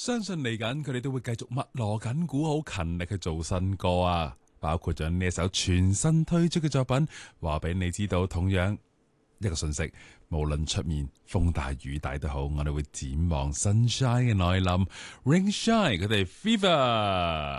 相信嚟緊佢哋都會繼續密鑼緊鼓，好勤力去做新歌啊！包括咗呢一首全新推出嘅作品，話俾你知道，同樣一個信息，無論出面風大雨大都好，我哋會展望 sunshine 嘅來臨 ，rain shine 佢哋 fever。